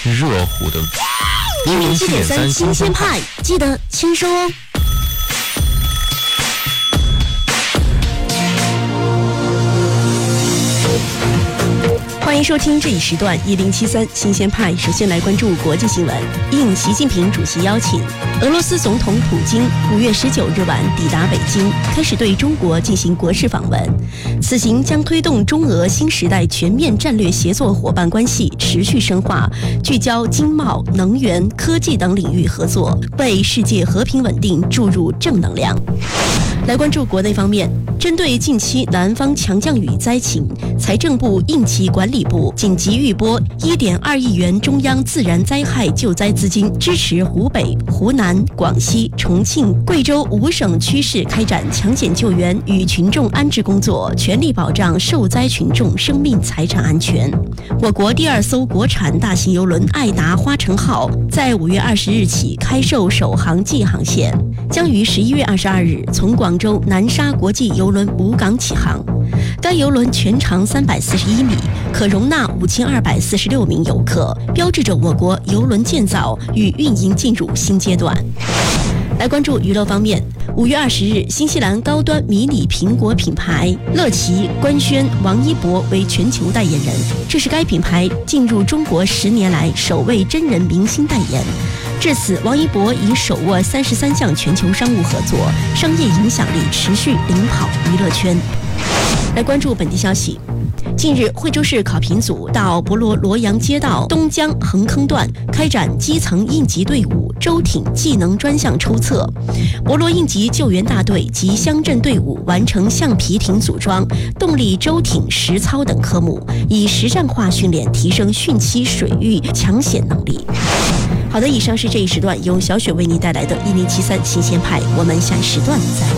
热乎的1073新鲜派， 记得签收哦。欢迎收听这一时段1073新鲜派。首先来关注国际新闻。应习近平主席邀请，俄罗斯总统普京5月19日晚抵达北京，开始对中国进行国事访问。此行将推动中俄新时代全面战略协作伙伴关系持续深化，聚焦经贸、能源、科技等领域合作，为世界和平稳定注入正能量。来关注国内方面，针对近期南方强降雨灾情，财政部应急管理部紧急预拨1.2亿元中央自然灾害救灾资金，支持湖北、湖南、广西、重庆、贵州5省区市开展抢险救援与群众安置工作，全力保障受灾群众生命财产安全。我国第2艘国产大型邮轮爱达花城号在5月20日起开售首航季航线，将于11月22日从广州南沙国际邮轮母港起航。该邮轮全长341米，可容纳5246名游客，标志着我国邮轮建造与运营进入新阶段。来关注娱乐方面，5月20日，新西兰高端迷你苹果品牌乐奇官宣王一博为全球代言人，这是该品牌进入中国10年来首位真人明星代言。至此，王一博已手握33项全球商务合作，商业影响力持续领跑娱乐圈。来关注本地消息。近日，惠州市考评组到博罗罗阳街道东江横坑段开展基层应急队伍舟艇技能专项抽测，博罗应急救援大队及乡镇队伍完成橡皮艇组装、动力舟艇实操等科目，以实战化训练提升汛期水域抢险能力。好的，以上是这一时段由小雪为您带来的1073新鲜派，我们下一时段再会。